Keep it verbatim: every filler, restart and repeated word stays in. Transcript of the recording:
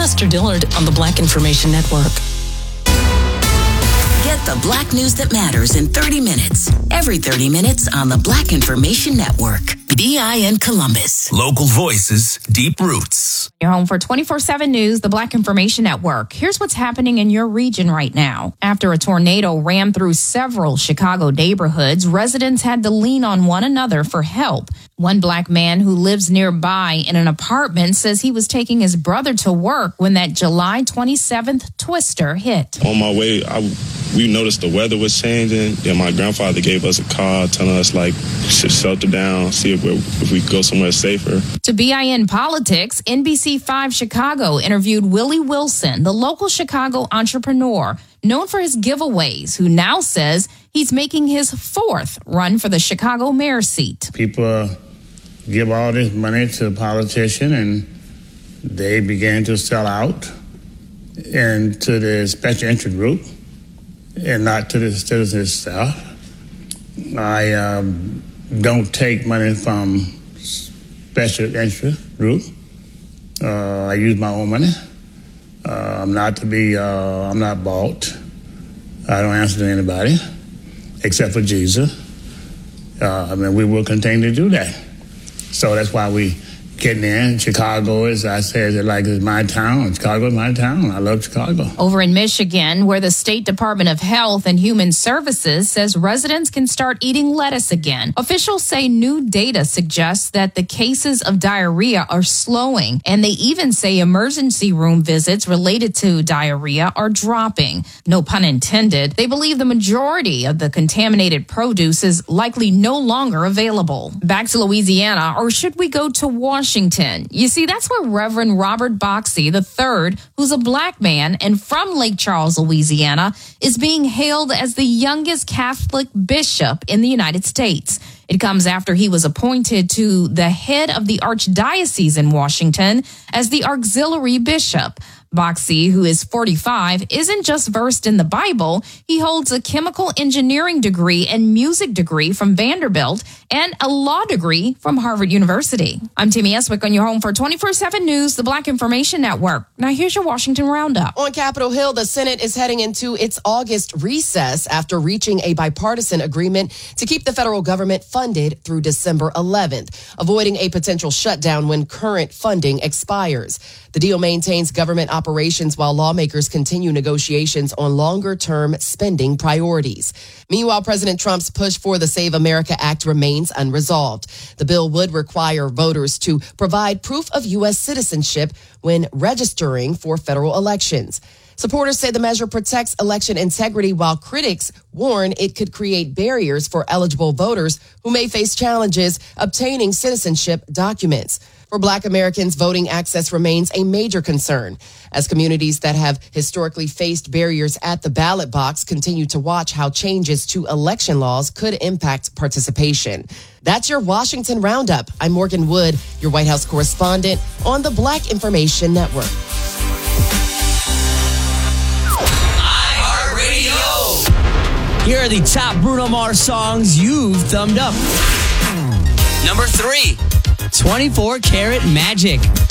Lester Dillard on the Black Information Network. Get the Black news that matters in thirty minutes. Every thirty minutes on the Black Information Network. B I N Columbus. Local voices, deep roots. You're home for twenty-four seven News, the Black Information Network. Here's what's happening in your region right now. After a tornado ran through several Chicago neighborhoods, residents had to lean on one another for help. One black man who lives nearby in an apartment says he was taking his brother to work when that July twenty-seventh twister hit. On my way, I, we noticed the weather was changing, and my grandfather gave us a call telling us, like, should shelter down, see if, we're, if we could go somewhere safer. To B I N Politics, N B C five Chicago interviewed Willie Wilson, the local Chicago entrepreneur, known for his giveaways, who now says he's making his fourth run for the Chicago mayor seat. People give all this money to a politician, and they began to sell out and to the special interest group and not to the citizens itself. I um, don't take money from special interest group. Uh, I use my own money. Uh, I'm not to be, uh, I'm not bought. I don't answer to anybody except for Jesus. Uh, I mean, we will continue to do that. So that's why we getting in. Chicago is, I say, is like it's my town. Chicago is my town. I love Chicago. Over in Michigan, where the State Department of Health and Human Services says residents can start eating lettuce again. Officials say new data suggests that the cases of diarrhea are slowing, and they even say emergency room visits related to diarrhea are dropping. No pun intended. They believe the majority of the contaminated produce is likely no longer available. Back to Louisiana, or should we go to Washington? Washington. You see, that's where Reverend Robert Boxey the third, who's a black man and from Lake Charles, Louisiana, is being hailed as the youngest Catholic bishop in the United States. It comes after he was appointed to the head of the Archdiocese in Washington as the auxiliary bishop. Boxey, who is forty-five, isn't just versed in the Bible. He holds a chemical engineering degree and music degree from Vanderbilt and a law degree from Harvard University. I'm Timmy Eswick on your home for twenty-four seven News, the Black Information Network. Now here's your Washington Roundup. On Capitol Hill, the Senate is heading into its August recess after reaching a bipartisan agreement to keep the federal government funded through December eleventh, avoiding a potential shutdown when current funding expires. The deal maintains government operations while lawmakers continue negotiations on longer-term spending priorities. Meanwhile, President Trump's push for the Save America Act remains unresolved. The bill would require voters to provide proof of U S citizenship when registering for federal elections. Supporters say the measure protects election integrity, while critics warn it could create barriers for eligible voters who may face challenges obtaining citizenship documents. For Black Americans, voting access remains a major concern as communities that have historically faced barriers at the ballot box continue to watch how changes to election laws could impact participation. That's your Washington Roundup. I'm Morgan Wood, your White House correspondent on the Black Information Network. iHeartRadio. Here are the top Bruno Mars songs you've thumbed up. Number three. twenty-four Karat Magic.